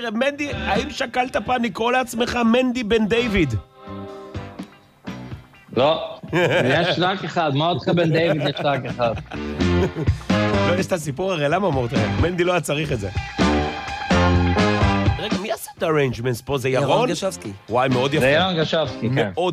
מנדי, האם שקלת פעם לקרוא לעצמך מנדי בן דיוויד? לא, יש רק אחד, מה אותך בן דיוויד יש רק אחד? לא, יש את הסיפור הרי, למה אמרת? מנדי לא היה צריך את זה. רגע, מי עשה את הארנג'מנטס פה? זה ירון? ירון גשבסקי. וואי, מאוד יפה. זה ירון גשבסקי, כן. מאוד